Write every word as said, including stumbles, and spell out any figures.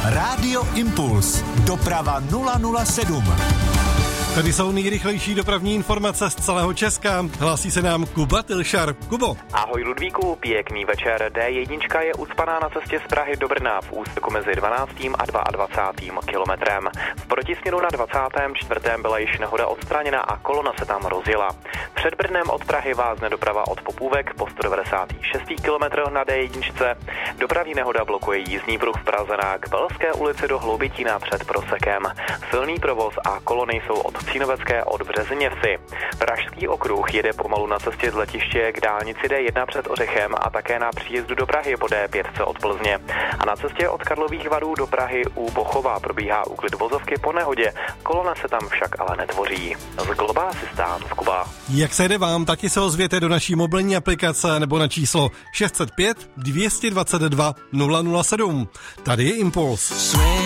Rádio Impuls. Doprava nula nula sedm. Tady jsou nejrychlejší dopravní informace z celého Česka. Hlásí se nám Kuba Tilšar. Kubo. Ahoj Ludvíku, pěkný večer. D jedna je ucpaná na cestě z Prahy do Brna v úseku mezi dvanáctým a dvacátým druhým kilometrem. V protisměru na dvacátém čtvrtém byla již nehoda odstraněna a kolona se tam rozjela. Před Brnem od Prahy vázne doprava od Popůvek po sto devadesátém šestém kilometru na D jedna. Dopravní nehoda blokuje jízdní pruh v Praze na Kbelské ulici do Hloubitína před Prosekem. Silný provoz a kolony jsou od Cínovecké od Březině Vsi. Pražský okruh jede pomalu na cestě z letiště k dálnici D jedna před Ořechem a také na příjezdu do Prahy po D pět od Plzně. A na cestě od Karlových Varů do Prahy u Bochova probíhá úklid vozovky po nehodě. Kolona se tam však ale netvoří. Z Global Assistance Kuba. Jak se jde vám, taky se ozvěte do naší mobilní aplikace nebo na číslo šest set pět dvě stě dvacet dva nula nula sedm. Tady je Impuls.